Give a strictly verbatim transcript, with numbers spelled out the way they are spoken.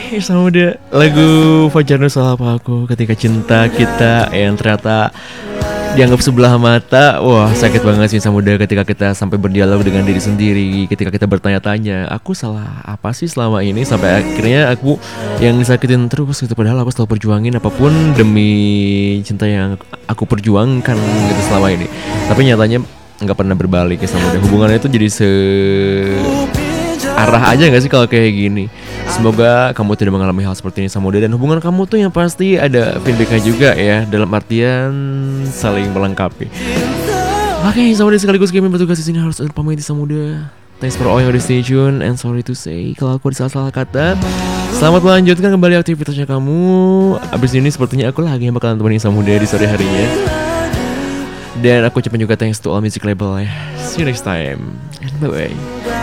Sama dia lagu Fajar Nur Salah Apa Aku, ketika cinta kita yang ternyata dianggap sebelah mata. Wah, sakit banget sih sama dia ketika kita sampai berdialog dengan diri sendiri, ketika kita bertanya-tanya, aku salah apa sih selama ini, sampai akhirnya aku yang disakitin terus gitu, padahal aku selalu perjuangin apapun demi cinta yang aku perjuangkan gitu selama ini. Tapi nyatanya nggak pernah berbalik ya sama dia. Hubungannya itu jadi se arah aja gak sih kalau kayak gini. Semoga kamu tidak mengalami hal seperti ini sama dia, dan hubungan kamu tuh yang pasti ada feedbacknya juga ya, dalam artian saling melengkapi. Oke, okay, sama dia sekaligus kami bertugas di sini harus pamit sama dia. Thanks for all yang udah stay tune, and sorry to say kalau aku ada salah-salah kata. Selamat melanjutkan kembali aktivitasnya kamu. Abis ini sepertinya aku lagi yang bakalan temenin sama dia di sore harinya. Dan aku ucapin juga thanks to all music label ya. See you next time, and bye bye.